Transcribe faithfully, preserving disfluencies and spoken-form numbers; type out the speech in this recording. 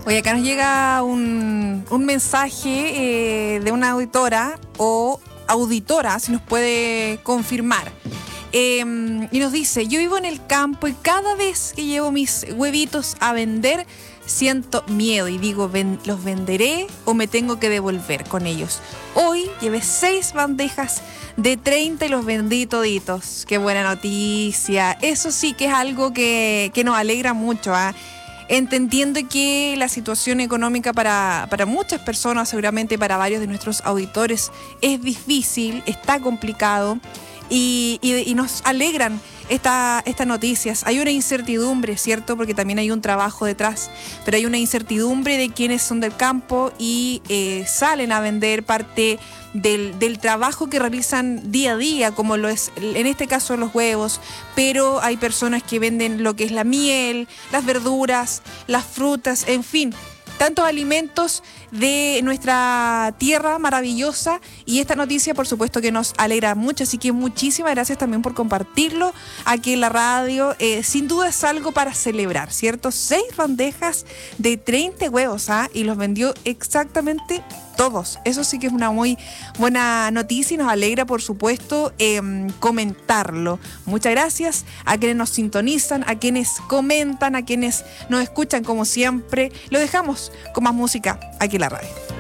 Oye, acá nos llega un, un mensaje eh, de una auditora o auditora, si nos puede confirmar. Eh, y nos dice, yo vivo en el campo y cada vez que llevo mis huevitos a vender, siento miedo y digo, ven, ¿los venderé o me tengo que devolver con ellos? Hoy llevé seis bandejas de treinta y los vendí toditos. Qué buena noticia. Eso sí que es algo que, que nos alegra mucho, ¿eh? Entendiendo que la situación económica para, para muchas personas, seguramente para varios de nuestros auditores, es difícil, está complicado y, y, y nos alegran esta, estas noticias. Hay una incertidumbre, ¿cierto? Porque también hay un trabajo detrás, pero hay una incertidumbre de quienes son del campo y eh, salen a vender parte Del, del trabajo que realizan día a día, como lo es en este caso los huevos, pero hay personas que venden lo que es la miel, las verduras, las frutas, en fin, tantos alimentos de nuestra tierra maravillosa, y esta noticia por supuesto que nos alegra mucho, así que muchísimas gracias también por compartirlo aquí en la radio. Eh, sin duda es algo para celebrar, ¿cierto? Seis bandejas de treinta huevos, ¿ah? Y los vendió exactamente todos. Eso sí que es una muy buena noticia y nos alegra, por supuesto, eh, comentarlo. Muchas gracias a quienes nos sintonizan, a quienes comentan, a quienes nos escuchan como siempre. Lo dejamos con más música aquí en la radio.